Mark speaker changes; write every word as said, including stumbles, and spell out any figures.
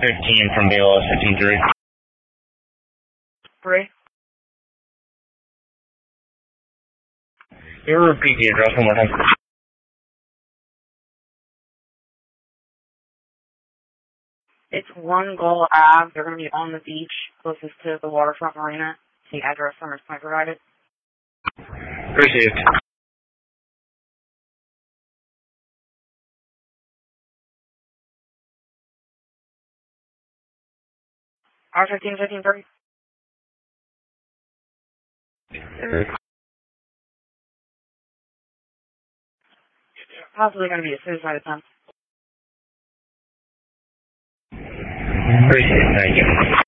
Speaker 1: fifteen from B L S fifteen three.
Speaker 2: Three.
Speaker 1: Can you repeat the address one more time?
Speaker 2: It's one Goal Ave. They're going to be on the beach closest to the waterfront marina. The address Summers Point provided.
Speaker 1: Received.
Speaker 2: R fifteen fifteen three. Possibly going to be a suicide attempt.
Speaker 1: Appreciate it. Thank you.